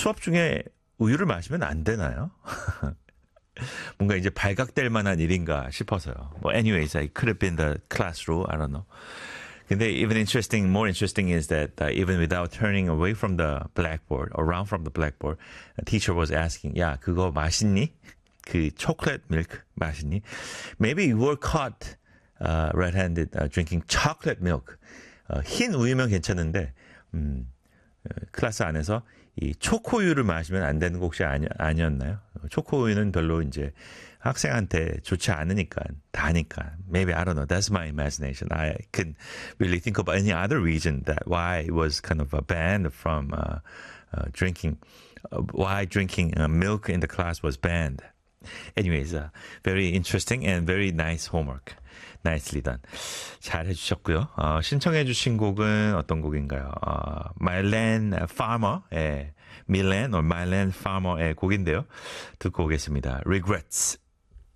수업 중에 우유를 마시면 안 되나요? 뭔가 이제 발각될 만한 일인가 싶어서요. 뭐, anyways, I could have been the class rule. I don't know. 근데 more interesting is that even without turning away from the blackboard, around from the blackboard, a teacher was asking, 야, 그거 맛있니? 그 chocolate milk 맛있니? Maybe you were caught red-handed drinking chocolate milk. 흰 우유면 괜찮은데 클래스 안에서 이 초코우유를 마시면 안 되는 거 혹시 아니었나요? 초코우유는 별로 이제 학생한테 좋지 않으니까 다니까. Maybe I don't know. That's my imagination. I can really think of any other reason that why it was kind of banned from drinking. Why drinking milk in the class was banned. Anyways, very interesting and very nice homework. Nicely done. 잘 해주셨고요. 신청해 주신 곡은 어떤 곡인가요? Mylan Farmer의 Mylan or Mylan Farmer의 곡인데요. 듣고 오겠습니다. Regrets.